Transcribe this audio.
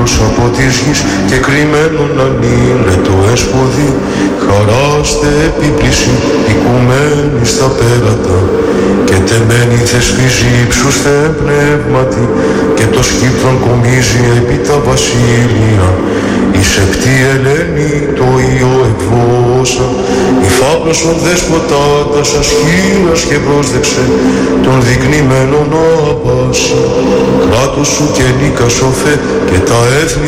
από της γης και κρυμμένο να είναι το έσποδι. Χαράστε επίπληση οικουμένη στα πέρατα και τεμένη θεσπίζει ύψουστε πνεύματι και το σκύπτρον κομίζει επί τα βασίλεια. Η σεπτή Ελένη το Υιό εκβόσα, η φάπλος ον δεσποτάτα σας χείρας και πρόσδεξε τον δεικνυμένον απάσα. Κράτος σου και νίκα σοφέ και τα έθνη